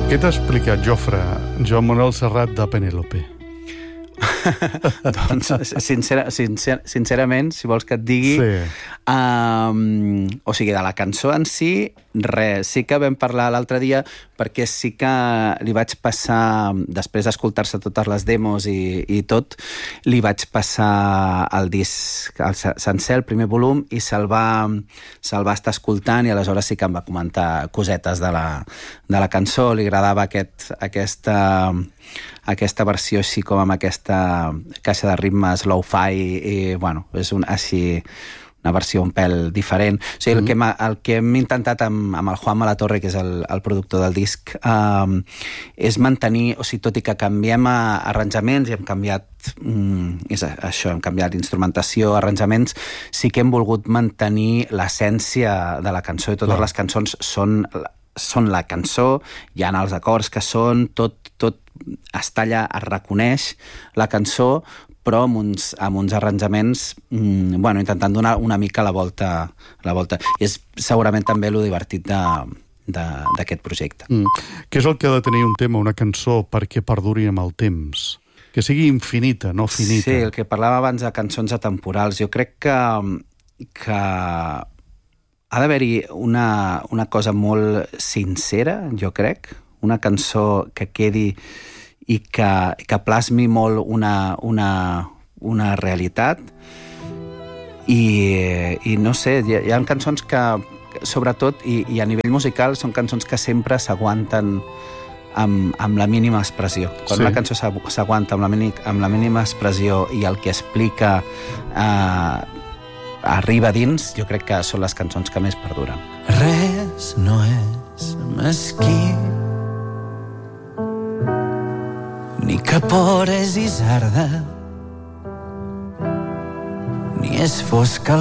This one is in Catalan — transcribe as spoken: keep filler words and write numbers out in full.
Què t'ha explicat, Jofre, Joan Manuel Serrat de Penélope? Doncs, sincera, sincer, sincerament, si vols que et digui... Sí. Um, o sigui, de la cançó en si, res. Sí que vam parlar l'altre dia, perquè sí que li vaig passar, després d'escoltar-se totes les demos i, i tot, li vaig passar el disc, el sencer, el primer volum, i se'l va, se'l va estar escoltant, i aleshores sí que em va comentar cosetes de la, de la cançó. Li agradava aquest, aquesta... aquesta versió així com amb aquesta caixa de ritmes low-fi i, i bueno, és un, així una versió un pèl diferent. O sigui, el, mm. que, el que hem intentat amb, amb el Juan Malatorre, que és el, el productor del disc, um, és mantenir, o sigui, tot i que canviem a, arranjaments i hem canviat mm, és això, hem canviat instrumentació, arranjaments, sí que hem volgut mantenir l'essència de la cançó, i totes mm. les cançons són, són la cançó, hi ha els acords que són, tot, tot està allà, es reconeix la cançó, però amb uns, amb uns arranjaments mmm, bueno, intentant donar una mica la volta, la volta. I és segurament també lo divertit d'aquest projecte. Mm. Què és el que ha de tenir un tema, una cançó, perquè perduri amb el temps? Que sigui infinita, no finita. Sí, el que parlava abans de cançons atemporals. Jo crec que, que ha d'haver-hi una, una cosa molt sincera, jo crec, una cançó que quedi i que, que plasmi molt una, una, una realitat i, i no sé, hi ha, hi ha cançons que sobretot, i, i a nivell musical, són cançons que sempre s'aguanten amb, amb la mínima expressió. Quan sí. Una cançó s'aguanta amb, la amb la mínima expressió i el que explica eh, arriba dins, jo crec que són les cançons que més perduren. Res no és mesquí, ni que por és isarda, ni és fosca